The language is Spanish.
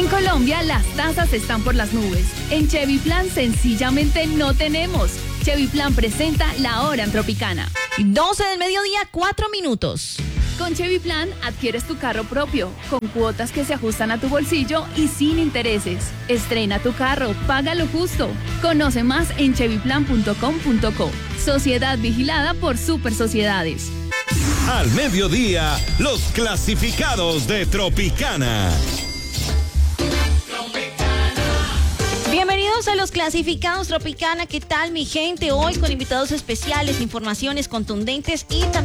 En Colombia las tasas están por las nubes. En Chevy Plan sencillamente no tenemos. Chevy Plan presenta La Hora en Tropicana. 12 del mediodía, 4 minutos. Con Chevy Plan adquieres tu carro propio, con cuotas que se ajustan a tu bolsillo y sin intereses. Estrena tu carro, paga lo justo. Conoce más en chevyplan.com.co. Sociedad vigilada por Super Sociedades. Al mediodía, los clasificados de Tropicana. Bienvenidos a los clasificados Tropicana. ¿Qué tal, mi gente? Hoy con invitados especiales, informaciones contundentes y también